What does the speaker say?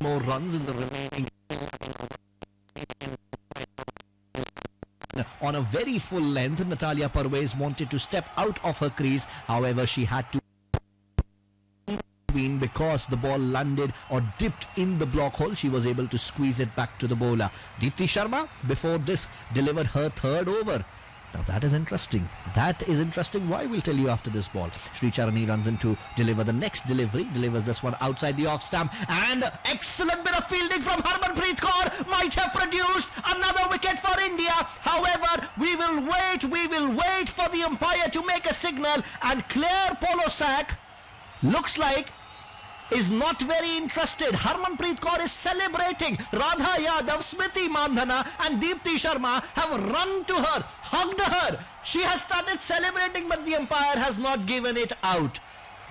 more runs in the remaining. On a very full length, Natalia Parvez wanted to step out of her crease. However, she had to because the ball landed or dipped in the block hole. She was able to squeeze it back to the bowler. Deepti Sharma before this delivered her third over. Now that is interesting. That is interesting. Why? We'll tell you after this ball. Sri Charani runs in to deliver the next delivery. Delivers this one outside the off stump. And excellent bit of fielding from Harmanpreet Kaur. Might have produced another wicket for India. However, we will wait for the umpire to make a signal. And Claire Polosak looks like is not very interested. Harmanpreet Kaur is celebrating. Radha Yadav, Smriti Mandhana and Deepti Sharma have run to her, hugged her. She has started celebrating, but the umpire has not given it out.